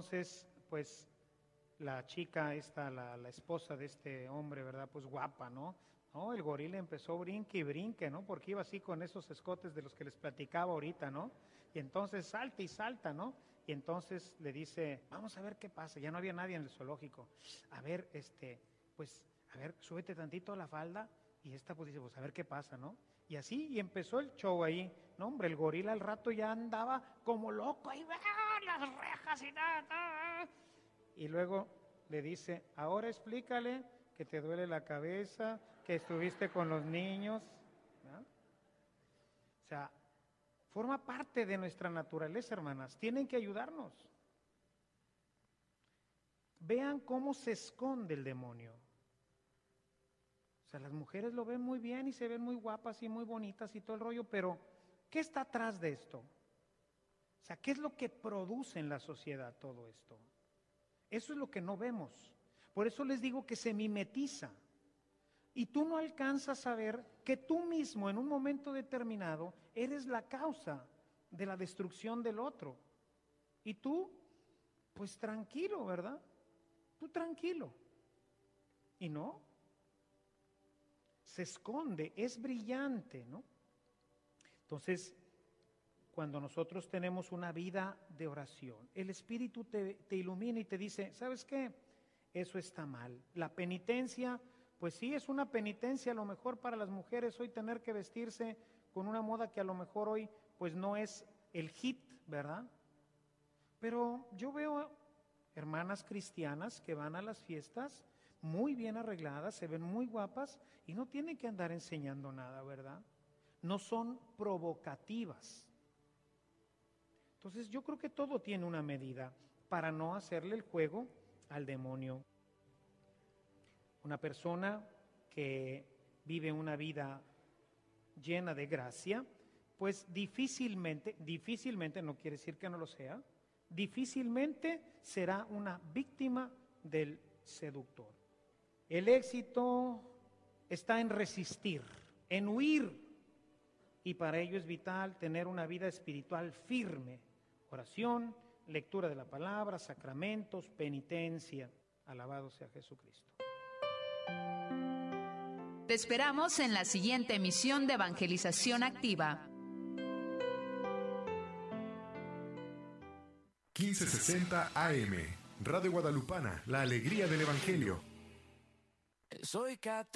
Entonces, pues la chica esta, la esposa de este hombre, ¿verdad? Pues guapa, ¿no? No, el gorila empezó brinque y brinque, ¿no? Porque iba así con esos escotes de los que les platicaba ahorita, ¿no? Y entonces salta y salta, ¿no? Y entonces le dice, vamos a ver qué pasa. Ya no había nadie en el zoológico. A ver, pues, a ver, súbete tantito a la falda. Y esta pues dice, pues a ver qué pasa, ¿no? Y así, y empezó el show ahí. No, hombre, el gorila al rato ya andaba como loco ahí, ¡ah! Las rejas y nada. Y luego le dice, ahora explícale que te duele la cabeza, que estuviste con los niños, ¿no? O sea, forma parte de nuestra naturaleza, hermanas. Tienen que ayudarnos. Vean cómo se esconde el demonio. O sea, las mujeres lo ven muy bien y se ven muy guapas y muy bonitas y todo el rollo, pero ¿qué está atrás de esto? O sea, ¿qué es lo que produce en la sociedad todo esto? Eso es lo que no vemos. Por eso les digo que se mimetiza. Y tú no alcanzas a ver que tú mismo en un momento determinado eres la causa de la destrucción del otro. Y tú, pues tranquilo, ¿verdad? Tú tranquilo. Y no, se esconde, es brillante, ¿no? Entonces, cuando nosotros tenemos una vida de oración, el Espíritu te ilumina y te dice, ¿sabes qué? Eso está mal. La penitencia, pues sí, es una penitencia a lo mejor para las mujeres hoy tener que vestirse con una moda que a lo mejor hoy pues no es el hit, ¿verdad? Pero yo veo hermanas cristianas que van a las fiestas muy bien arregladas, se ven muy guapas y no tienen que andar enseñando nada, ¿verdad? No son provocativas. Entonces yo creo que todo tiene una medida para no hacerle el juego al demonio. Una persona que vive una vida llena de gracia, pues difícilmente, no quiere decir que no lo sea, difícilmente será una víctima del seductor. El éxito está en resistir, en huir, y para ello es vital tener una vida espiritual firme, oración, lectura de la palabra, sacramentos, penitencia. Alabado sea Jesucristo. Te esperamos en la siguiente emisión de Evangelización Activa. 1560 AM, Radio Guadalupana, la alegría del Evangelio. Soy